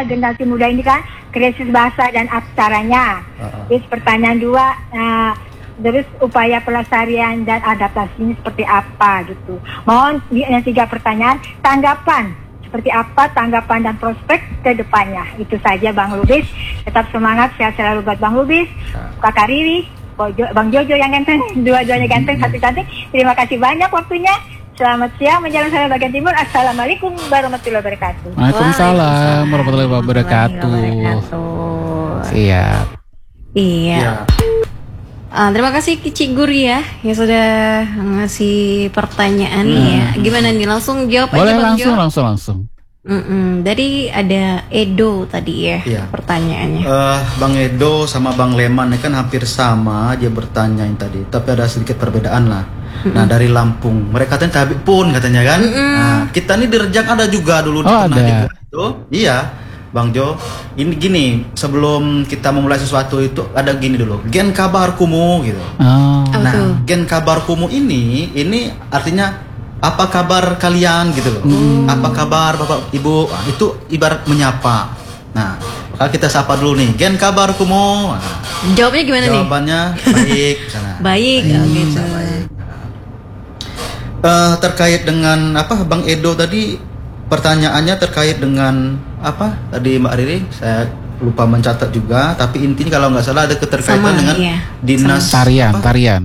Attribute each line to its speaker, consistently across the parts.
Speaker 1: generasi muda ini kan krisis bahasa dan aksaranya. Terus pertanyaan 2, terus upaya pelestarian dan adaptasinya seperti apa gitu. Mohon yang 3 pertanyaan, tanggapan seperti apa, tanggapan dan prospek ke depannya. Itu saja Bang Lubis. Tetap semangat, sehat selalu buat Bang Lubis, Kakak Riri, Bang Jojo yang ganteng, dua-duanya ganteng, satu cantik. Terima kasih banyak waktunya. Selamat siang menjelang saya bagian timur. Assalamualaikum warahmatullahi wabarakatuh.
Speaker 2: Waalaikumsalam warahmatullahi wabarakatuh. Siap.
Speaker 3: Iya. Terima kasih Cik Guri ya yang sudah ngasih pertanyaan ya. Gimana nih, langsung jawab
Speaker 2: Boleh
Speaker 3: aja Bang Jo?
Speaker 2: langsung.
Speaker 3: Dari ada Edo tadi ya pertanyaannya.
Speaker 4: Bang Edo sama Bang Leman ini kan hampir sama aja bertanyain tadi, tapi ada sedikit perbedaan lah. Nah dari Lampung, mereka katanya Tabik pun katanya kan. Nah kita nih di Rejang ada juga dulu
Speaker 2: ada.
Speaker 4: Iya. Bang Jo, ini gini, sebelum kita memulai sesuatu itu ada gini dulu, gen kabarkumu gitu. Nah, gen kabarkumu ini artinya apa kabar kalian gitu loh. Apa kabar Bapak Ibu? Itu ibarat menyapa. Nah, kalau kita sapa dulu nih, gen kabarkumu. Nah,
Speaker 3: jawabnya gimana nih?
Speaker 4: Jawabannya baik.
Speaker 3: Baik, gitu.
Speaker 4: Baik. Terkait dengan apa Bang Edo tadi, pertanyaannya terkait dengan apa tadi Mbak Riri, saya lupa mencatat juga, tapi intinya kalau nggak salah ada keterkaitan dengan dinas
Speaker 2: tarian.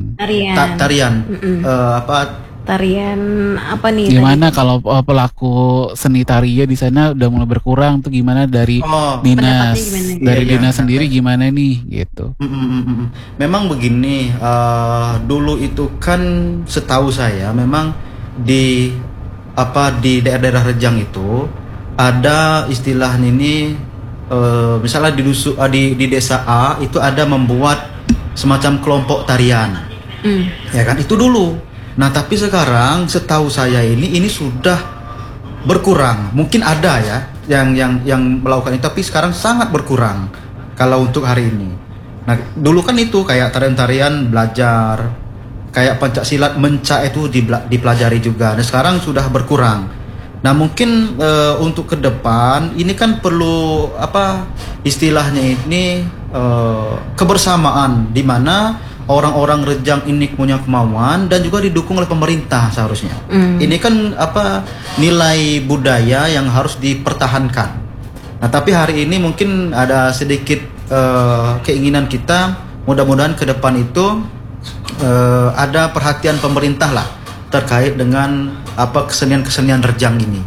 Speaker 3: Tarian apa nih?
Speaker 2: Gimana tadi? Kalau pelaku seni tarinya di sana udah mulai berkurang tuh gimana dari dinas, dari dinas sendiri gimana nih gitu?
Speaker 4: Memang begini, dulu itu kan setahu saya memang di daerah-daerah Rejang itu ada istilah ini, misalnya di desa A itu ada membuat semacam kelompok tarian, ya kan itu dulu. Nah tapi sekarang setahu saya ini sudah berkurang. Mungkin ada ya yang melakukan itu, tapi sekarang sangat berkurang kalau untuk hari ini. Nah dulu kan itu kayak tarian-tarian belajar, kayak pencak menca itu dipelajari juga. Nah sekarang sudah berkurang. Nah mungkin untuk ke depan ini kan perlu apa istilahnya ini kebersamaan, di mana orang-orang Rejang ini punya kemauan dan juga didukung oleh pemerintah seharusnya. Ini kan apa nilai budaya yang harus dipertahankan. Nah tapi hari ini mungkin ada sedikit keinginan kita, mudah-mudahan ke depan itu ada perhatian pemerintah lah terkait dengan apa kesenian-kesenian Rejang ini.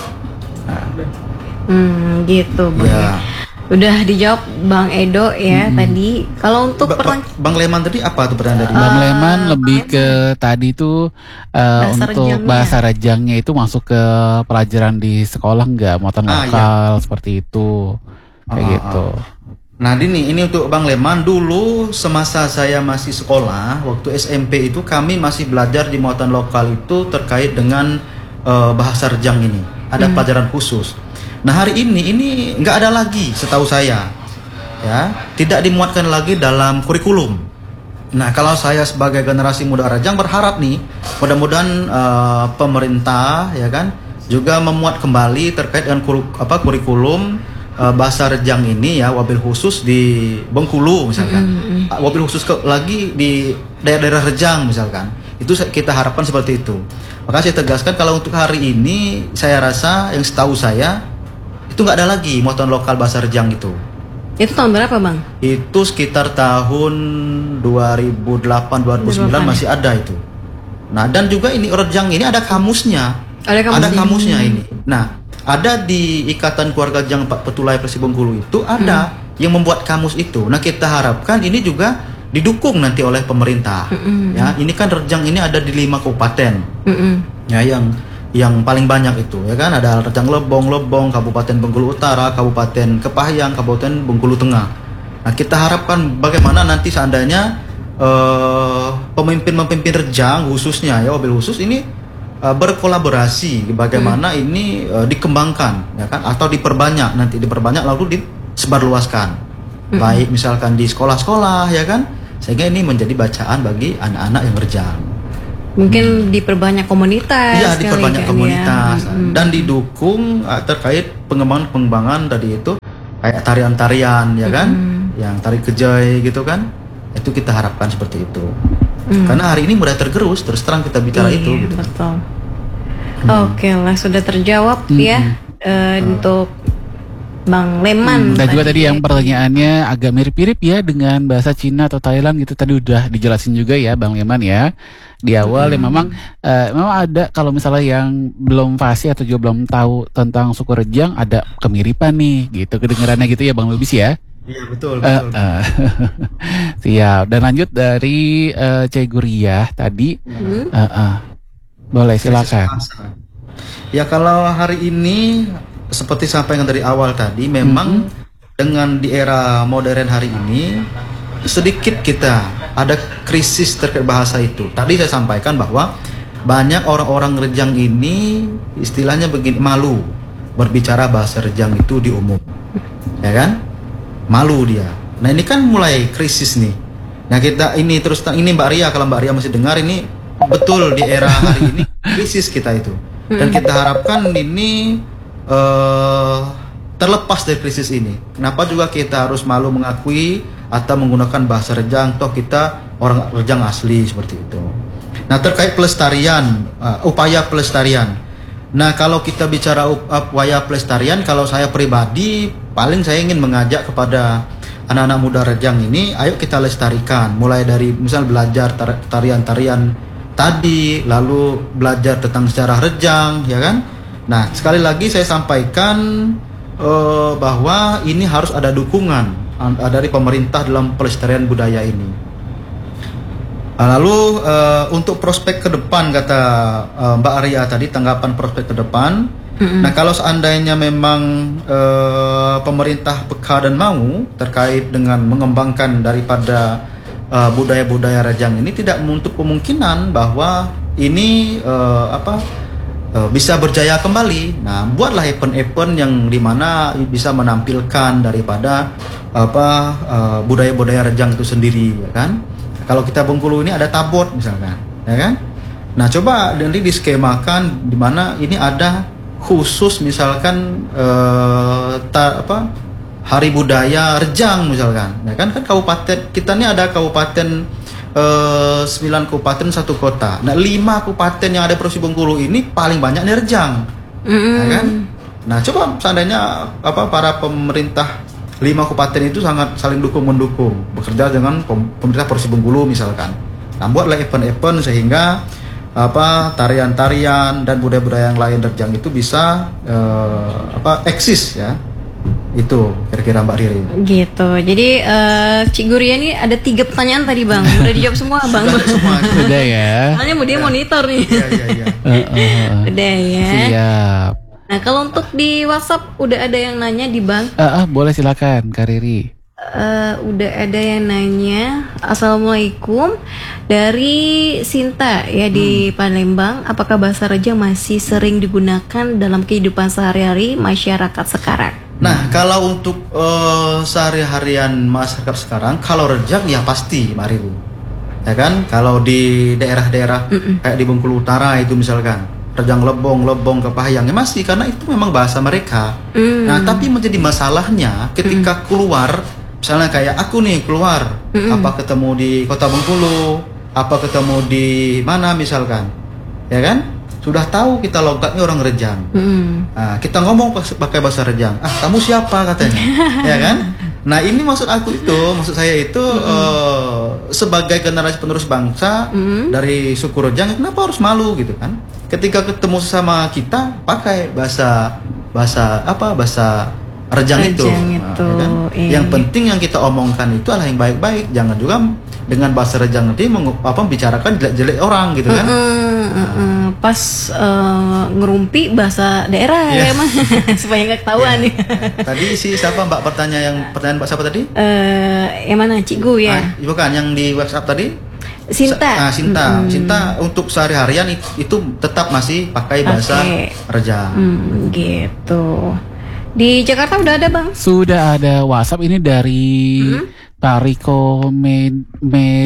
Speaker 3: Gitu Bang. Ya. Udah dijawab Bang Edo ya tadi. Kalau untuk
Speaker 4: Bang Leman tadi apa tuh pertanyaan dari
Speaker 2: Bang Leman lebih ke tadi tuh untuk bahasa Rejangnya itu masuk ke pelajaran di sekolah nggak, muatan lokal seperti itu kayak gitu.
Speaker 4: Nah ini untuk Bang Leman, dulu semasa saya masih sekolah waktu SMP itu kami masih belajar di muatan lokal itu terkait dengan bahasa Rejang ini. Ada pelajaran khusus. Nah hari ini nggak ada lagi setahu saya, ya tidak dimuatkan lagi dalam kurikulum. Nah kalau saya sebagai generasi muda Rejang berharap nih, mudah-mudahan pemerintah ya kan juga memuat kembali terkait dengan kurikulum bahasa Rejang ini ya, wabil khusus di Bengkulu misalkan, wabil khusus lagi di daerah-daerah Rejang misalkan. Itu kita harapkan seperti itu. Maka saya tegaskan kalau untuk hari ini saya rasa yang setahu saya itu nggak ada lagi muatan lokal bahasa Rejang itu.
Speaker 3: Itu tahun berapa Bang?
Speaker 4: Itu sekitar tahun 2008-2009 masih ada itu. Nah dan juga ini Rejang ini ada kamusnya. Ada kamusnya ini. Nah ada di Ikatan Keluarga Rejang Pak Petulai Persi Bengkulu itu ada yang membuat kamus itu. Nah kita harapkan ini juga didukung nanti oleh pemerintah. Ya ini kan Rejang ini ada di 5 kabupaten. Ya yang paling banyak itu ya kan, ada Rejang Lebong, Kabupaten Bengkulu Utara, Kabupaten Kepahyang, Kabupaten Bengkulu Tengah. Nah kita harapkan bagaimana nanti seandainya pemimpin Rejang khususnya ya wabil khusus ini berkolaborasi bagaimana ini dikembangkan ya kan, atau diperbanyak lalu disebarluaskan, baik misalkan di sekolah-sekolah ya kan, sehingga ini menjadi bacaan bagi anak-anak yang Rejang.
Speaker 3: Mungkin diperbanyak komunitas.
Speaker 4: Iya, diperbanyak komunitas dan didukung terkait pengembangan tadi itu kayak tarian-tarian ya kan, yang tari kejai gitu kan, itu kita harapkan seperti itu. Karena hari ini mudah tergerus, terus terang kita bicara itu. Gitu.
Speaker 3: Betul. Oke lah, sudah terjawab ya untuk Bang Leman.
Speaker 2: Dan juga tadi yang pertanyaannya agak mirip-mirip ya dengan bahasa Cina atau Thailand gitu, tadi udah dijelasin juga ya Bang Leman ya di awal. Ya memang ada kalau misalnya yang belum fasih atau juga belum tahu tentang suku Rejang, ada kemiripan nih gitu kedengarannya gitu ya Bang Lubis ya.
Speaker 4: Iya betul.
Speaker 2: Siap. Dan lanjut dari Cik Guriah tadi. Boleh silakan.
Speaker 4: Ya kalau hari ini seperti sampaikan dari awal tadi, memang dengan di era modern hari ini sedikit kita ada krisis terkait bahasa itu. Tadi saya sampaikan bahwa banyak orang-orang Rejang ini istilahnya begini, malu berbicara bahasa Rejang itu di umum, ya kan? Malu dia. Nah ini kan mulai krisis nih. Nah kita ini terus ini Mbak Ria, kalau Mbak Ria masih dengar, ini betul di era hari ini krisis kita itu. Dan kita harapkan ini terlepas dari krisis ini. Kenapa juga kita harus malu mengakui atau menggunakan bahasa Rejang, toh kita orang Rejang asli seperti itu. Nah terkait pelestarian, upaya pelestarian. Nah kalau kita bicara upaya pelestarian, kalau saya pribadi paling saya ingin mengajak kepada anak-anak muda Rejang ini, ayo kita lestarikan. Mulai dari misal belajar tarian-tarian tadi, lalu belajar tentang sejarah Rejang, ya kan? Nah sekali lagi saya sampaikan bahwa ini harus ada dukungan dari pemerintah dalam pelestarian budaya ini. Lalu untuk prospek ke depan, kata Mbak Arya tadi, tanggapan prospek ke depan. Nah kalau seandainya memang pemerintah peka dan mau terkait dengan mengembangkan daripada budaya-budaya Rejang ini, tidak menutup kemungkinan bahwa ini bisa berjaya kembali. Nah buatlah event-event yang dimana bisa menampilkan daripada budaya-budaya Rejang itu sendiri, ya kan? Kalau kita Bengkulu ini ada tabot misalkan, ya kan? Nah coba nanti diskemakan di mana ini ada khusus misalkan hari budaya Rejang misalkan, ya kan? Kan kabupaten kita ini ada kabupaten 9 kabupaten 1 kota. Nah 5 kabupaten yang ada Provinsi Bengkulu ini paling banyak nih Rejang, ya kan? Nah coba seandainya para pemerintah 5 kabupaten itu sangat saling dukung-mendukung, bekerja dengan pemerintah Provinsi Bengkulu misalkan. Nah buatlah event-event sehingga tarian-tarian dan budaya-budaya yang lain Rejang itu bisa eksis ya. Itu kira-kira Mbak Riri. Gitu.
Speaker 3: Jadi Cik Guria ini ada 3 pertanyaan tadi Bang. Udah dijawab semua Bang.
Speaker 2: Udah ya.
Speaker 3: Soalnya dia monitor nih.
Speaker 4: Iya.
Speaker 3: Udah ya.
Speaker 2: Siap.
Speaker 3: Nah kalau untuk di WhatsApp udah ada yang nanya di Bang.
Speaker 2: Boleh silakan Kak Riri.
Speaker 3: Udah ada yang nanya. Assalamualaikum, dari Sinta ya di Palembang. Apakah bahasa Rejang masih sering digunakan dalam kehidupan sehari-hari masyarakat sekarang?
Speaker 4: Nah kalau untuk sehari-harian masyarakat sekarang, kalau Rejang ya pasti Mbak Riri, ya kan? Kalau di daerah-daerah kayak di Bengkulu Utara itu misalkan Rejang Lebong, Kepahayang ya masih, karena itu memang bahasa mereka. Nah tapi menjadi masalahnya ketika keluar, misalnya kayak aku nih keluar, apa ketemu di Kota Bengkulu, apa ketemu di mana misalkan, ya kan? Sudah tahu kita logatnya orang Rejang. Nah, kita ngomong pakai bahasa Rejang. Kamu siapa katanya, ya kan? Nah ini maksud saya itu sebagai generasi penerus bangsa dari suku Rejang, kenapa harus malu gitu kan? Ketika ketemu sama kita pakai bahasa Rejang itu. Ya kan? Yang penting yang kita omongkan itu adalah yang baik-baik, jangan juga dengan bahasa Rejang nanti membicarakan jelek-jelek orang gitu kan.
Speaker 3: Pas ngerumpi bahasa daerah ya emang supaya nggak ketahuan nih.
Speaker 4: Tadi siapa Mbak pertanyaan Mbak siapa tadi?
Speaker 3: Yang mana Cikgu ya?
Speaker 4: Bukan yang di WhatsApp tadi?
Speaker 3: Sinta.
Speaker 4: Sinta untuk sehari-harian itu tetap masih pakai bahasa Rejang.
Speaker 3: Gitu. Di Jakarta udah ada Bang?
Speaker 2: Sudah ada WhatsApp ini dari Tariko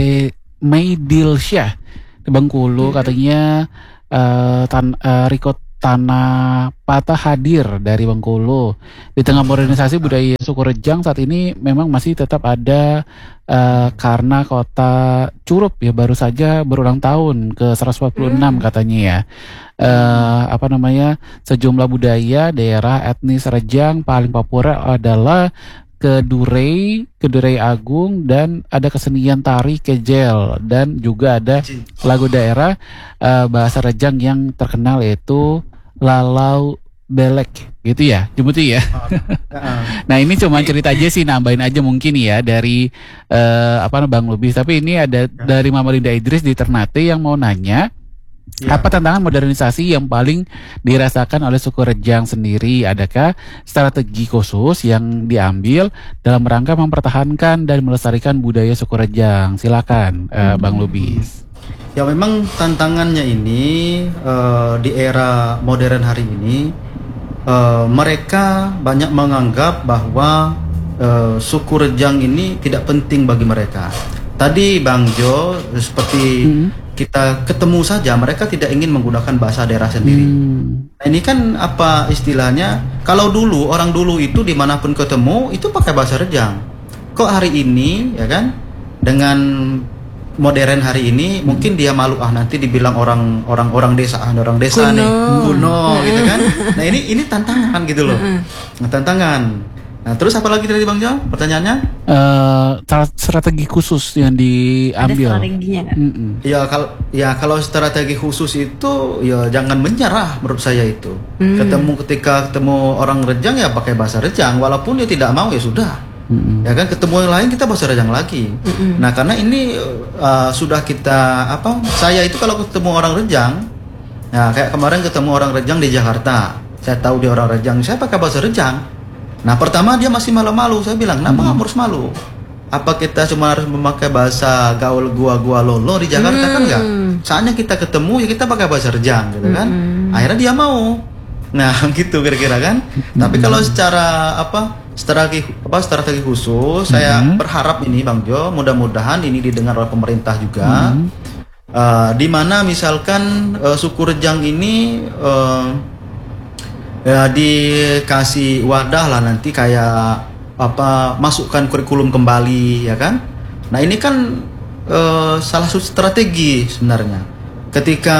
Speaker 2: Meidilsyah di Bengkulu, katanya Riko Tanah Patah hadir dari Bengkulu. Di tengah modernisasi budaya suku Rejang saat ini memang masih tetap ada karena kota Curup ya baru saja berulang tahun ke 146 katanya ya. Sejumlah budaya daerah etnis Rejang paling populer adalah Kedurei Agung, dan ada kesenian tari kejel, dan juga ada lagu daerah bahasa Rejang yang terkenal yaitu Lalau Belek gitu ya, Jembuti ya. Nah ini cuma cerita aja sih, nambahin aja mungkin ya dari Bang Lubis. Tapi ini ada dari Mama Linda Idris di Ternate yang mau nanya. Apa tantangan modernisasi yang paling dirasakan oleh suku Rejang sendiri? Adakah strategi khusus yang diambil dalam rangka mempertahankan dan melestarikan budaya suku Rejang? Silakan, Bang Lubis.
Speaker 4: Ya memang tantangannya ini di era modern hari ini mereka banyak menganggap bahwa suku Rejang ini tidak penting bagi mereka. Tadi Bang Jo seperti kita ketemu saja, mereka tidak ingin menggunakan bahasa daerah sendiri. Nah, ini kan apa istilahnya? Kalau dulu orang dulu itu dimanapun ketemu itu pakai bahasa Rejang. Kok hari ini ya kan dengan modern hari ini mungkin dia malu nanti dibilang orang desa nih kuno gitu kan. Nah ini tantangan gitu loh. Nah, tantangan. Nah, terus apa lagi tadi Bang Jo? Pertanyaannya?
Speaker 2: Strategi khusus yang diambil.
Speaker 3: Ada strateginya nggak?
Speaker 4: Kalau strategi khusus itu ya jangan menyerah menurut saya itu. Ketika ketemu orang Rejang ya pakai bahasa Rejang, walaupun dia tidak mau ya sudah. Ya kan, ketemu yang lain kita bahasa Rejang lagi. Nah karena ini sudah kita saya itu kalau ketemu orang Rejang, ya kayak kemarin ketemu orang Rejang di Jakarta, saya tahu dia orang Rejang, saya pakai bahasa Rejang. Nah pertama dia masih malu-malu, saya bilang kenapa kamu harus malu? Apa kita cuma harus memakai bahasa gaul gua lolo di Jakarta kan enggak? Saatnya kita ketemu ya kita pakai bahasa Rejang gitu kan. Akhirnya dia mau. Nah gitu kira-kira kan. Tapi kalau secara strategi khusus, saya berharap ini Bang Jo, mudah-mudahan ini didengar oleh pemerintah juga. Di mana misalkan suku Rejang ini dikasih wadah lah nanti kayak masukkan kurikulum kembali ya kan. Nah ini kan salah satu strategi sebenarnya ketika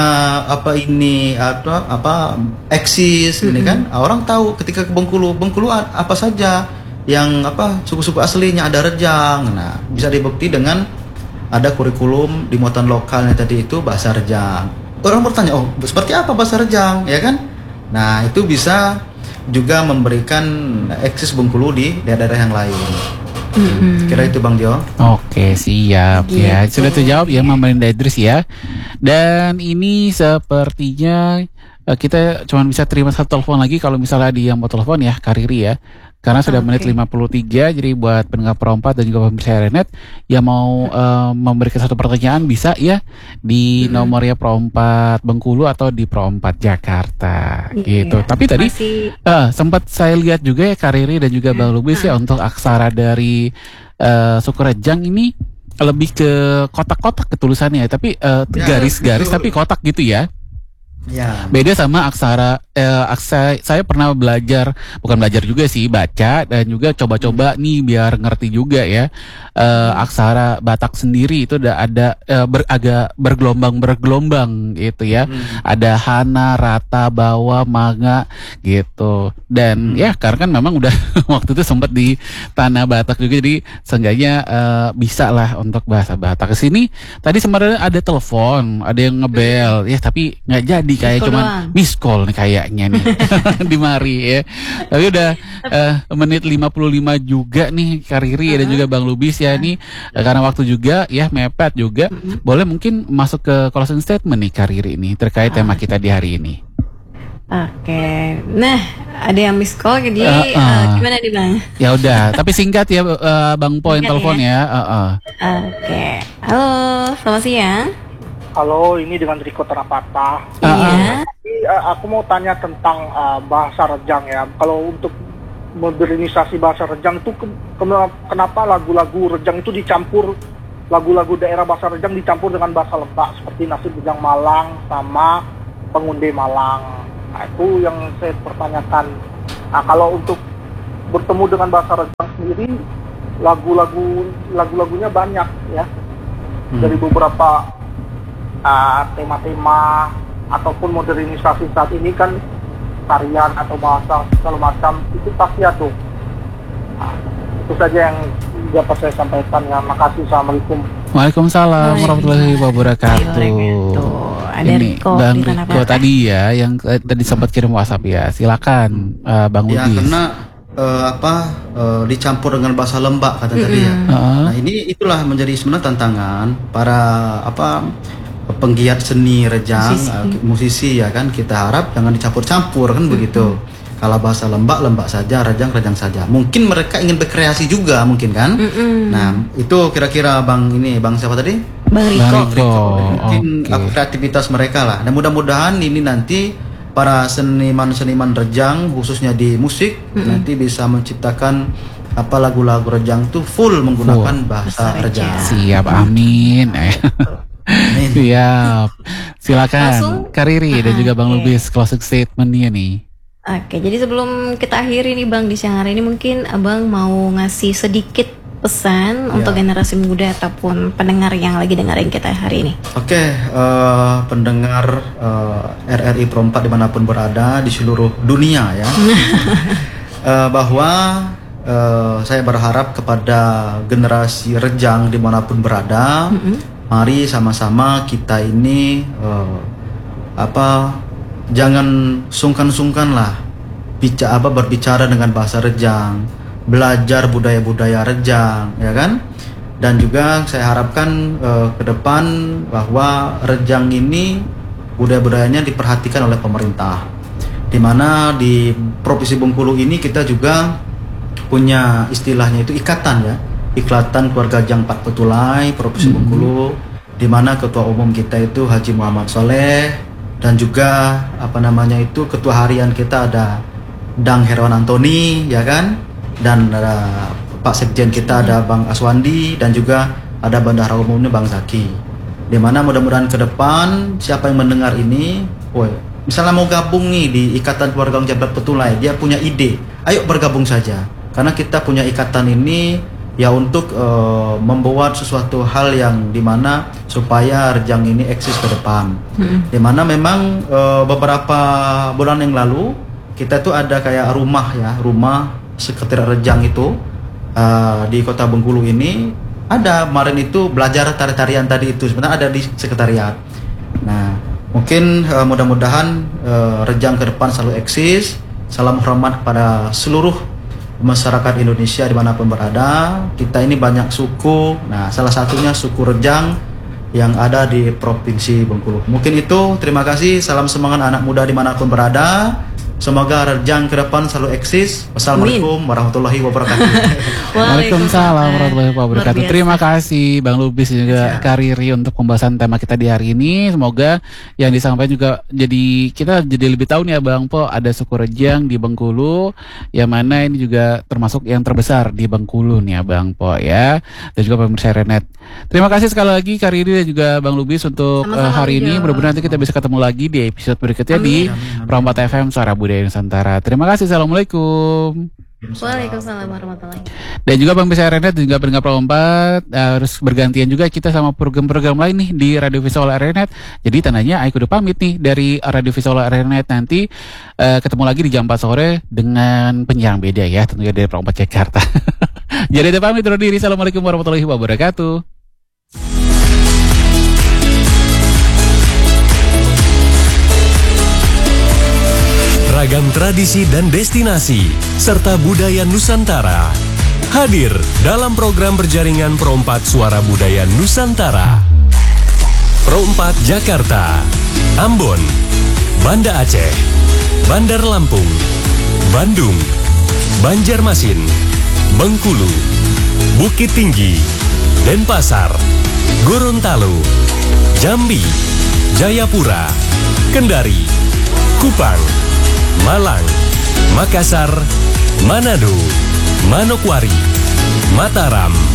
Speaker 4: eksis ini kan orang tahu ketika ke Bengkulu apa saja yang suku-suku aslinya ada Rejang. Nah bisa dibukti dengan ada kurikulum di muatan lokalnya tadi itu bahasa Rejang. Orang bertanya seperti apa bahasa Rejang ya kan. Nah itu bisa juga memberikan eksis Bengkulu di daerah-daerah yang lain. Kira itu Bang Jo.
Speaker 2: Oke siap ya. Sudah terjawab ya Mama Linda Idris ya. Dan ini sepertinya kita cuma bisa terima satu telepon lagi kalau misalnya ada yang mau telepon ya, Kak Riri ya. Karena sudah menit 53, jadi buat pendengar Pro4 dan juga pemirsa Renet yang mau memberikan satu pertanyaan bisa ya di nomornya Pro4 Bengkulu atau di Pro4 Jakarta gitu. Tapi tadi sempat saya lihat juga ya Kak Riri dan juga Bang Lubis ya untuk aksara dari suku Rejang ini lebih ke kotak-kotak ketulisannya, tapi garis-garis tapi kotak gitu ya.
Speaker 4: Ya.
Speaker 2: Beda sama aksara saya pernah bukan belajar juga sih, baca dan juga coba-coba nih biar ngerti juga ya. Aksara Batak sendiri itu ada agak bergelombang gitu ya. Ada hana, rata, bawa, manga gitu. Dan ya karena kan memang udah waktu itu sempat di tanah Batak juga, jadi seenggaknya bisa lah untuk bahasa Batak. Kesini tadi sebenarnya ada telepon, ada yang ngebel ya, tapi nggak jadi, kayak cuman miss call nih kayaknya nih di mari ya. Tapi udah menit 55 juga nih Kak Riri dan juga Bang Lubis ya nih, karena waktu juga ya mepet juga. Boleh mungkin masuk ke closing statement nih Kak Riri ini terkait tema kita di hari ini.
Speaker 3: Oke, nah ada yang miss call jadi gimana nih Bang?
Speaker 2: Ya udah, tapi singkat ya Bang Poin telepon ya.
Speaker 3: Oke, halo, selamat siang.
Speaker 5: Halo, ini dengan Riko Terapata.
Speaker 3: Iya.
Speaker 5: Aku mau tanya tentang bahasa Rejang ya. Kalau untuk modernisasi bahasa Rejang itu kenapa lagu-lagu Rejang itu dicampur, lagu-lagu daerah bahasa Rejang dicampur dengan bahasa Lebak seperti Nasib Rejang Malang sama Pengunde Malang. Nah, itu yang saya pertanyakan. Nah, kalau untuk bertemu dengan bahasa Rejang sendiri, lagu-lagunya banyak ya. Dari beberapa tema-tema ataupun modernisasi saat ini kan tarian atau bahasa segala macam itu pasti ada. Nah, itu saja yang dapat saya sampaikan ya. Makasih. Assalamualaikum.
Speaker 2: Waalaikumsalam warahmatullahi wabarakatuh.
Speaker 3: Ada
Speaker 2: ini
Speaker 3: Riko
Speaker 2: Bang Riko tadi ya yang tadi sempat kirim WhatsApp ya. Silakan Bang Udis.
Speaker 4: Ya karena dicampur dengan bahasa Lembak kata tadi ya. Nah ini itulah menjadi sebenarnya tantangan para penggiat seni Rejang, musisi ya kan, kita harap jangan dicampur-campur kan begitu. Kalau bahasa Lembak saja, Rejang saja. Mungkin mereka ingin berkreasi juga mungkin kan. Nah itu kira-kira Bang siapa tadi?
Speaker 3: Bang Riko.
Speaker 4: Mungkin kreativitas mereka lah. Dan mudah-mudahan ini nanti para seniman-seniman Rejang khususnya di musik nanti bisa menciptakan lagu-lagu Rejang tuh full menggunakan bahasa Rejang.
Speaker 2: Siap, amin. Siap. Silakan
Speaker 3: Langsung,
Speaker 2: Kak Riri dan juga Bang Lubis closing statement-nya nih.
Speaker 3: Oke, jadi sebelum kita akhiri nih Bang di siang hari ini, mungkin Abang mau ngasih sedikit pesan untuk generasi muda ataupun pendengar yang lagi dengerin kita hari ini.
Speaker 4: Oke, pendengar RRI Pro 4 dimanapun berada di seluruh dunia ya, bahwa saya berharap kepada generasi Rejang dimanapun berada, mari sama-sama kita ini jangan sungkan-sungkan lah berbicara dengan bahasa Rejang, belajar budaya-budaya Rejang, ya kan? Dan juga saya harapkan ke depan bahwa Rejang ini budaya-budayanya diperhatikan oleh pemerintah. Di mana di Provinsi Bengkulu ini kita juga punya istilahnya itu ikatan ya, Ikatan Keluarga Rejang Pat Petulai Provinsi Bengkulu, di mana ketua umum kita itu Haji Muhammad Soleh. Dan juga ketua harian kita ada Dang Herwan Antoni ya kan, dan ada Pak Sekjen kita ada Bang Aswandi, dan juga ada bendahara umumnya Bang Zaki. Dimana mudah-mudahan ke depan siapa yang mendengar ini, misalnya mau gabung nih di Ikatan Keluarga Rejang Pat Petulai, dia punya ide, ayo bergabung saja, karena kita punya ikatan ini ya untuk membuat sesuatu hal yang dimana supaya Rejang ini eksis ke depan. Dimana memang beberapa bulan yang lalu kita tuh ada kayak rumah sekretariat Rejang itu di Kota Bengkulu ini ada kemarin itu belajar tari-tarian tadi itu sebenarnya ada di sekretariat. Nah mungkin mudah-mudahan Rejang ke depan selalu eksis. Salam hormat pada seluruh masyarakat Indonesia dimanapun berada. Kita ini banyak suku, nah salah satunya suku Rejang yang ada di Provinsi Bengkulu. Mungkin itu, terima kasih, salam semangat anak muda dimanapun berada. Semoga Rejang ke depan selalu eksis. Wassalamualaikum warahmatullahi wabarakatuh.
Speaker 2: Waalaikumsalam warahmatullahi wabarakatuh. Terima kasih Bang Lubis dan juga Kak Riri untuk pembahasan tema kita di hari ini. Semoga yang disampaikan juga kita jadi lebih tahu nih ya Bang Po, ada suku Rejang di Bengkulu, yang mana ini juga termasuk yang terbesar di Bengkulu nih ya Bang Po ya. Dan juga pemirsa RNet. Terima kasih sekali lagi Kak Riri dan juga Bang Lubis untuk hari ini. Mudah-mudahan nanti kita bisa ketemu lagi di episode berikutnya di Pro 4 FM Suara Budaya Nusantara. Terima kasih. Assalamualaikum.
Speaker 3: Waalaikumsalam warahmatullahi.
Speaker 2: Dan juga Bang Bisa RNet dan juga pendengar Pro 4 harus bergantian juga kita sama program-program lain nih di Radio Visual RNet. Jadi tandanya aku udah pamit nih dari Radio Visual RNet. Nanti ketemu lagi di jam 4 sore dengan penyiar beda ya, tentunya dari Pro 4 Jakarta. Jadi ada pamit undur diri. Assalamualaikum warahmatullahi wabarakatuh.
Speaker 6: Ragam tradisi dan destinasi serta budaya Nusantara hadir dalam program berjaringan Pro 4 Suara Budaya Nusantara. Pro 4 Jakarta, Ambon, Banda Aceh, Bandar Lampung, Bandung, Banjarmasin, Bengkulu, Bukit Tinggi, Denpasar, Gorontalo, Jambi, Jayapura, Kendari, Kupang, Malang, Makassar, Manado, Manokwari, Mataram,